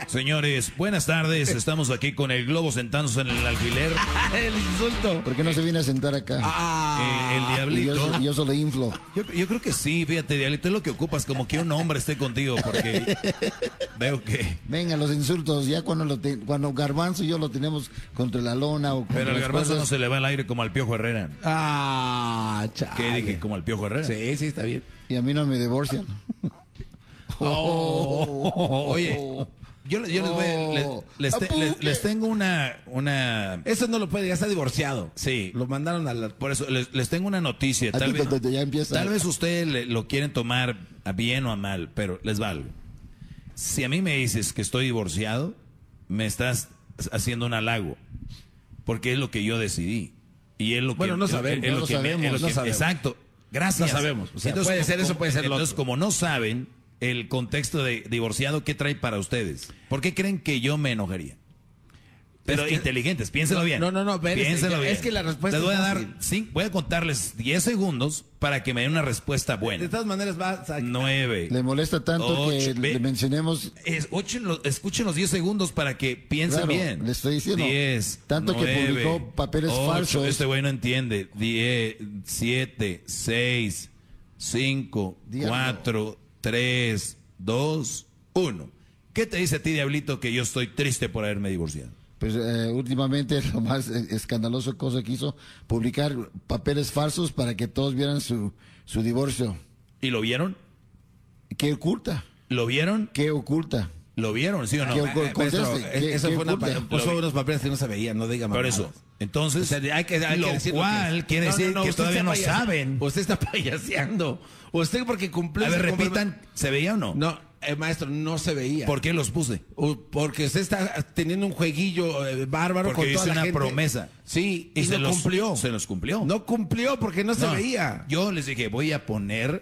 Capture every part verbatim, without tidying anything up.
Señores, buenas tardes. Estamos aquí con el globo sentándose en el alfiler. El insulto. ¿Por qué no se viene a sentar acá? Ah, eh, el diablito. Yo, yo solo inflo. Yo, yo creo que sí, fíjate, diablito, es lo que ocupas, como que un hombre esté contigo, porque veo que... Venga, los insultos, ya cuando lo te, cuando Garbanzo y yo lo tenemos contra la lona o contra Pero al las Garbanzo cosas. no se le va al aire como al Piojo Herrera. Ah, chale. ¿Qué dije? ¿Como al Piojo Herrera? Sí, sí, está bien. Y a mí no me divorcian. Oh, oye, yo, yo les, voy, les, les, te- les- les tengo una, una... Eso no lo puede, ya está divorciado. Sí. Lo mandaron a la... Por eso les, les tengo una noticia. Tal vez, Ya empieza. tal vez ustedes le- lo quieren tomar a bien o a mal, pero les va algo. Si a mí me dices que estoy divorciado, me estás haciendo un halago, porque es lo que yo decidí. Y es lo que... Bueno, no es- sabemos, es lo no que me- sabemos, es lo no que- sabemos. Exacto. Gracias. No sabemos. O sea, puede ser eso, puede ser lo Entonces, otro. como no saben el contexto de divorciado, ¿qué trae para ustedes? ¿Por qué creen que yo me enojaría? Pero Es que- inteligentes, piénsenlo No, bien. no, no, no, espérese, piénsenlo ya, bien. es que la respuesta Les voy es a fácil. dar, sí, voy a contarles diez segundos para que me den una respuesta De buena. todas maneras va a... nueve. Le molesta tanto que Ocho, ve- le mencionemos. Escuchen los, escuchen los diez segundos para que piensen Claro, bien. le estoy diciendo. diez. Tanto que nueve, publicó papeles ocho, falsos. Este güey no entiende. diez, siete, seis, cinco, Diablo. cuatro, tres, dos, uno. ¿Qué te dice a ti, Diablito, que yo estoy triste por haberme divorciado? Pues eh, últimamente lo más eh, escandaloso cosa que hizo, publicar papeles falsos para que todos vieran su, su divorcio. ¿Y lo vieron? ¿Qué oculta? ¿Lo vieron? ¿Qué oculta? ¿Lo vieron, sí o no? ¿Qué Eh, oculta? maestro, conteste, eh, ¿qué- eso qué fue una... oculta? pa- Puso unos papeles que no se veían, no diga Por mamadas. eso. Entonces, O sea, hay que, hay que lo decir lo cual que es. quiere No, decir no, no, que usted todavía está no payase- saben. Usted está payaseando. Usted porque cumplió... A ver, ese comprom- repitan, ¿se veía o no? No, eh, maestro, no se veía. ¿Por qué los puse? U- Porque usted está teniendo un jueguillo eh, bárbaro Porque con toda hice la una gente. promesa. Sí, y, Y se no los- cumplió. se los cumplió. No cumplió porque no se No, veía. Yo les dije, voy a poner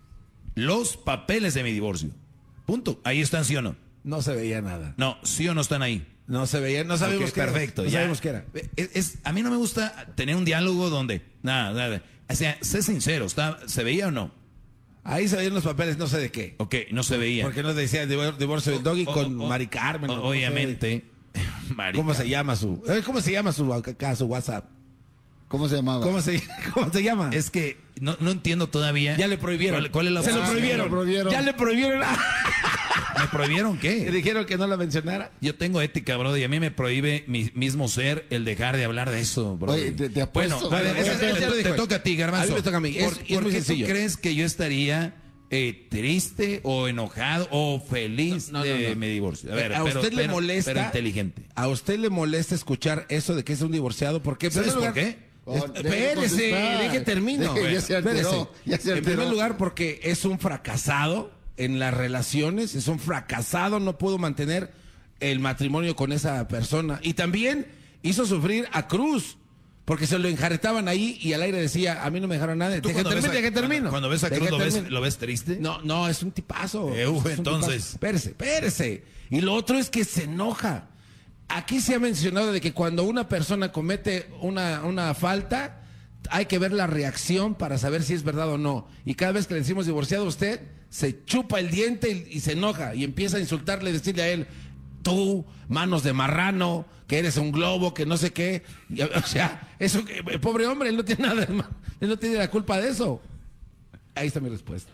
los papeles de mi divorcio. Punto. Ahí están, ¿sí o no? No se veía nada. No, ¿sí o no están ahí? No se veía, no sabemos Ok, qué era. perfecto. No ya. sabemos qué era. Es, es- a mí no me gusta tener un diálogo donde, nada, nada. O sea, sé sincero, ¿está, ¿se veía o no? Ahí se veían los papeles, no sé de qué. Ok, no se veía. Porque no decía divor- divorcio del doggy O- con o- Mari Carmen. o- o no sé. Obviamente. Mari ¿Cómo se Carmen. llama su? eh, ¿Cómo se llama su acá, su WhatsApp? ¿Cómo se llamaba? ¿Cómo se, cómo se llama? Es que no, no entiendo todavía. Ya le prohibieron. ¿Cuál, cuál es la Se lo opción? prohibieron. Se lo prohibieron. Ya le prohibieron. ¿Me prohibieron Le qué? dijeron que no la mencionara. Yo tengo ética, bro, y a mí me prohíbe mi mismo ser el dejar de hablar de eso, bro. Oye, te- te apuesto- Bueno, Bueno, ese- ese- ese- ese ya lo te, dijo te él. toca a ti, Garbanzo. A mí me toca a mí. Es- ¿Por, es por muy qué tú sencillo. crees que yo estaría eh, triste o enojado o feliz No, no, de no. mi divorcio? A ver, a pero- usted le pero- molesta. pero inteligente. A usted le molesta escuchar eso de que es un divorciado. ¿Por qué? En ¿Sabes primer por lugar- qué? Oh, Es- deje Espérese, contestar. deje termino. Deje, ya se alteró, Espérese. ya se En alteró. primer lugar, porque es un fracasado en las relaciones, es un fracasado, no pudo mantener el matrimonio con esa persona. Y también hizo sufrir a Cruz, porque se lo enjaretaban ahí y al aire decía, a mí no me dejaron nada. ¿Tú Deje cuando ves termino, a- deje termino. Cuando, cuando ves a Deje Cruz, ¿lo ves, termino. ¿lo ves triste? No, no, es un tipazo. Eh, uh, Es un entonces. tipazo. Espérese, espérese. Y lo otro es que se enoja. Aquí se ha mencionado de que cuando una persona comete una, una falta, hay que ver la reacción para saber si es verdad o no. Y cada vez que le decimos divorciado, usted se chupa el diente y, y se enoja y empieza a insultarle y decirle a él, tú, manos de marrano, que eres un globo, que no sé qué. Y, o sea, eso, que- el pobre hombre, él no tiene nada de mal- él no tiene la culpa de eso. Ahí está mi respuesta.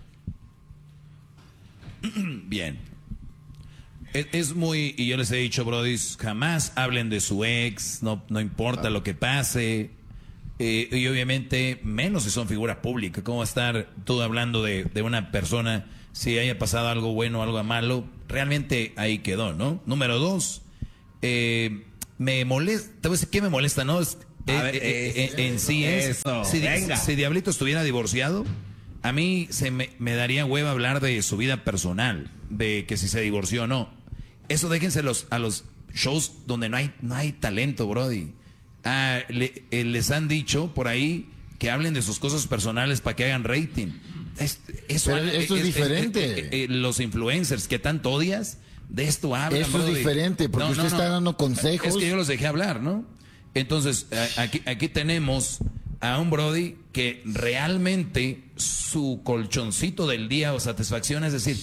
Bien. Es, es muy, y yo les he dicho, brodis, jamás hablen de su ex, no, no importa lo que pase. Eh, y obviamente, menos si son figura pública. ¿Cómo va a estar tú hablando de, de una persona si haya pasado algo bueno o algo malo? Realmente ahí quedó, ¿no? Número dos, eh, me molesta, te voy a decir qué me molesta, ¿no? Es- A eh, ver, eh, eh, eso, en sí es, eso, si, venga. si Diablito estuviera divorciado, a mí se me, me daría hueva hablar de su vida personal, de que si se divorció o no. Eso déjense los, a los shows donde no hay, no hay talento, brody. Ah, le- eh, les han dicho por ahí que hablen de sus cosas personales para que hagan rating. Es- eso, Pero esto es diferente. eh, eh, los influencers que tanto odias, de esto hablan. Esto es brody. diferente, porque usted está dando consejos. Es que yo los dejé hablar, ¿no? Entonces, a- aquí, aquí tenemos a un Brody que realmente su colchoncito del día o satisfacción es decir,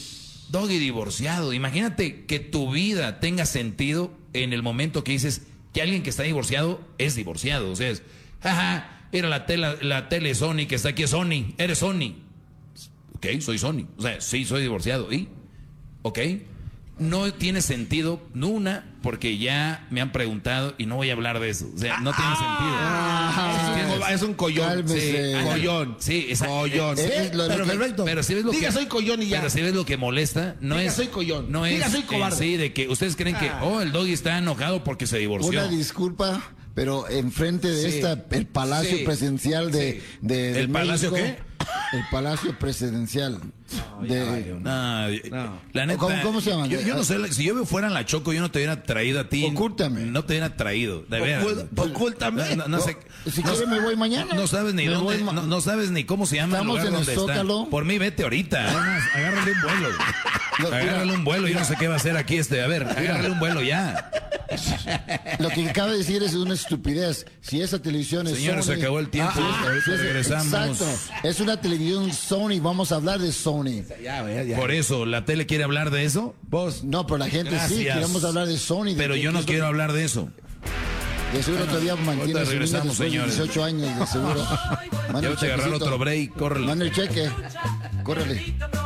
Doggy divorciado. Imagínate que tu vida tenga sentido en el momento que dices que alguien que está divorciado es divorciado. O sea, es, jaja, era la tele, la tele Sony que está aquí, es Sony, eres Sony. Ok, soy Sony. O sea, sí, soy divorciado. ¿Y? Ok. No tiene sentido, no una, porque ya me han preguntado y no voy a hablar de eso. O sea, no tiene sentido. Ah, es un collón. Cálmese. Sí, collón. Sí, esa- Collón. Eh, eh, lo- pero lo que- perfecto. Pero si ves lo Diga que, soy collón y ya. Pero si ves lo que molesta, no Diga es. soy collón. No Diga es soy en cobarde. sí de que ustedes creen que, Ah. oh, el Doggy está enojado porque se divorció. Una disculpa, pero enfrente de Sí. esta, el Palacio Sí. Presidencial de, Sí. de, de ¿El Palacio México, qué? El Palacio Presidencial. de, No, No. la neta, ¿Cómo- cómo se llama? Yo, yo no sé, si yo fuera en la Choco, yo no te hubiera traído a ti. Ocúltame. No te hubiera traído, de veras. Ocul- Ocúltame. No, no sé. Si no, quiere me voy mañana. no sabes ni Me dónde, voy ma- no, no sabes ni cómo se llama Estamos el lugar en el donde está. Zócalo. Por mí, vete ahorita. Además, agárrale un vuelo. Lo- Agárrale un vuelo. Yo no sé qué va a hacer aquí este. A ver, agárrale un vuelo ya. Lo que acaba de decir es una estupidez. Si esa televisión es Señores, Sony, se acabó el tiempo. Ah, Ahorita sí, sí, regresamos. Exacto. Es una televisión Sony. Vamos a hablar de Sony. Ya, güey, ya. Por eso, ¿la tele quiere hablar de eso? Vos. No, pero la gente sí. Gracias. Queremos hablar de Sony. de Pero qué- yo qué no es lo quiero que- hablar de eso. De seguro todavía mantiene ahorita a su niña regresamos, después de señores. dieciocho años, de seguro. Manda Ya el voy a agarrar chequecito. otro break. Córrele. Manda el cheque. Córrele.